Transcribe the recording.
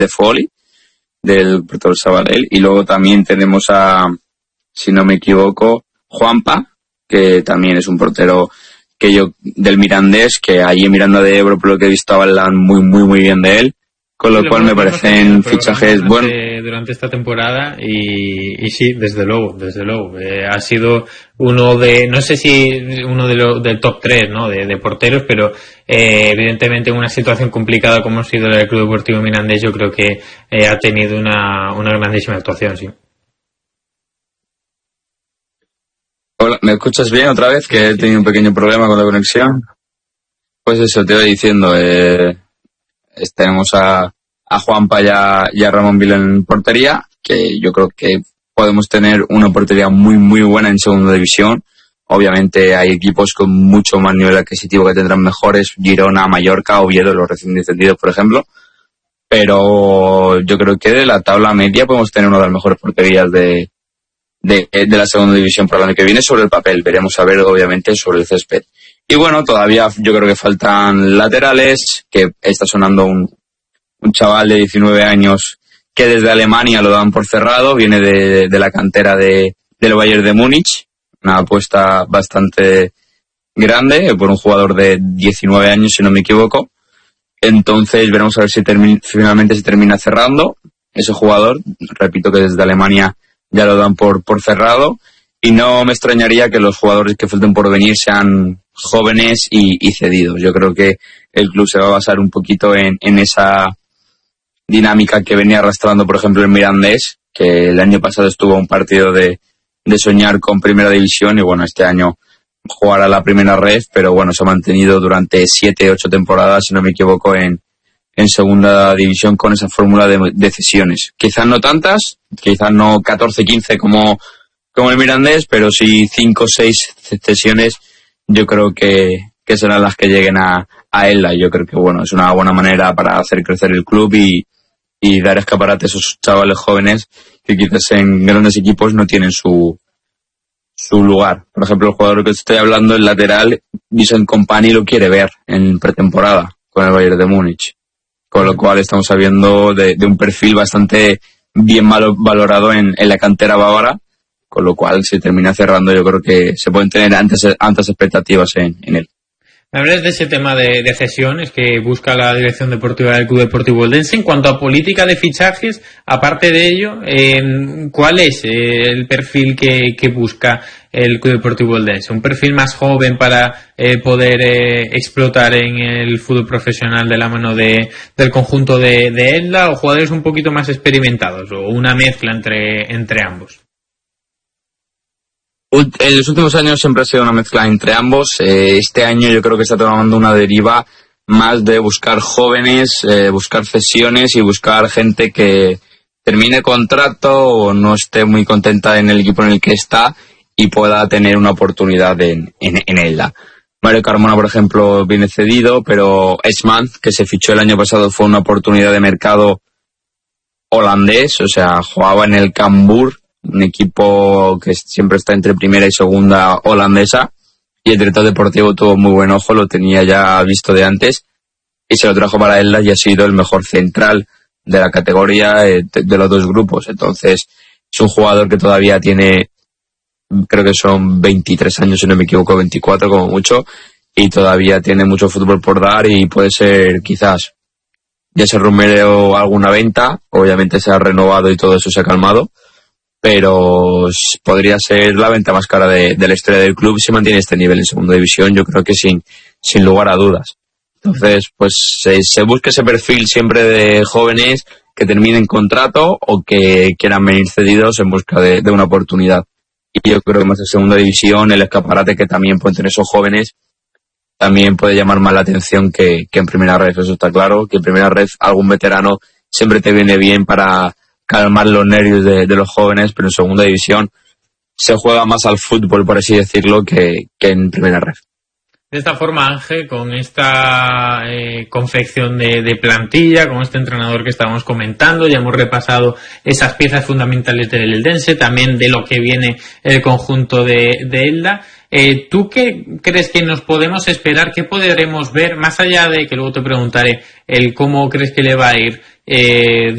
Foley, del Portero Sabadell, y luego también tenemos a, si no me equivoco, Juanpa, que también es un portero que yo del Mirandés, que allí en Miranda de Ebro, por lo que he visto, hablan muy bien de él, con lo cual me parecen fichajes buenos durante esta temporada y sí, desde luego ha sido uno de, no sé si uno del top 3, ¿no? de porteros, pero evidentemente en una situación complicada como ha sido el Club Deportivo Mirandés, yo creo que ha tenido una grandísima actuación, sí. Hola, ¿me escuchas bien otra vez? Que he tenido un pequeño problema con la conexión. Pues eso, te iba diciendo, tenemos a Juanpa y a Ramón Vila en portería, que yo creo que podemos tener una portería muy buena en segunda división. Obviamente hay equipos con mucho más nivel adquisitivo que tendrán mejores, Girona, Mallorca, Oviedo, los recién descendidos, por ejemplo. Pero yo creo que de la tabla media podemos tener una de las mejores porterías de la segunda división para el año que viene sobre el papel. Veremos a ver, obviamente, sobre el césped. Y bueno, todavía yo creo que faltan laterales, que está sonando un chaval de 19 años que desde Alemania lo dan por cerrado, viene de la cantera del Bayern de Múnich, una apuesta bastante grande por un jugador de 19 años, si no me equivoco. Entonces veremos a ver si finalmente se termina cerrando ese jugador. Repito que desde Alemania ya lo dan por cerrado, y no me extrañaría que los jugadores que falten por venir sean jóvenes y cedidos. Yo creo que el club se va a basar un poquito en esa dinámica que venía arrastrando, por ejemplo, el Mirandés, que el año pasado estuvo a un partido de soñar con primera división, y bueno, este año jugará la primera red, pero bueno, se ha mantenido durante 7-8 temporadas, si no me equivoco, en segunda división con esa fórmula de cesiones. Quizás no tantas, quizás no 14-15 como el Mirandés, pero sí 5-6 cesiones, yo creo que serán las que lleguen a Elda. Yo creo que bueno, es una buena manera para hacer crecer el club y dar escaparate a esos chavales jóvenes que quizás en grandes equipos no tienen su lugar. Por ejemplo, el jugador que estoy hablando, el lateral, Vincent Kompany, lo quiere ver en pretemporada con el Bayern de Múnich. Con lo cual estamos hablando de un perfil bastante bien valorado en la cantera bávara, con lo cual se termina cerrando. Yo creo que se pueden tener altas expectativas en él. Me hablas de ese tema de cesiones que busca la dirección deportiva del Club Deportivo Eldense. En cuanto a política de fichajes, aparte de ello, ¿cuál es el perfil que busca el Club Deportivo Eldense? ¿Un perfil más joven para poder explotar en el fútbol profesional de la mano del conjunto de Elda, o jugadores un poquito más experimentados, o una mezcla entre ambos? En los últimos años siempre ha sido una mezcla entre ambos. Este año yo creo que está tomando una deriva más de buscar jóvenes, buscar cesiones y buscar gente que termine contrato o no esté muy contenta en el equipo en el que está y pueda tener una oportunidad en Elda. Mario Carmona, por ejemplo, viene cedido, pero Esman, que se fichó el año pasado, fue una oportunidad de mercado holandés, o sea, jugaba en el Cambuur, un equipo que siempre está entre primera y segunda holandesa, y el director deportivo tuvo muy buen ojo, lo tenía ya visto de antes, y se lo trajo para Elda y ha sido el mejor central de la categoría de los dos grupos. Entonces es un jugador que todavía tiene, creo que son 23 años, si no me equivoco, 24 como mucho, y todavía tiene mucho fútbol por dar, y puede ser quizás, ya se rumoreó alguna venta, obviamente se ha renovado y todo eso se ha calmado, pero podría ser la venta más cara de la historia del club si mantiene este nivel en segunda división, yo creo que sin lugar a dudas. Entonces, pues se busca ese perfil siempre de jóvenes que terminen contrato o que quieran venir cedidos en busca de una oportunidad. Y yo creo que más en segunda división, el escaparate que también pueden tener esos jóvenes también puede llamar más la atención que en primera red. Eso está claro, que en primera red algún veterano siempre te viene bien para calmar los nervios de los jóvenes, pero en segunda división se juega más al fútbol, por así decirlo, que en primera red. De esta forma, Ángel, con esta confección de plantilla, con este entrenador que estábamos comentando, ya hemos repasado esas piezas fundamentales del Eldense, también de lo que viene el conjunto de Elda. ¿Tú qué crees que nos podemos esperar? ¿Qué podremos ver? Más allá de que luego te preguntaré cómo crees que le va a ir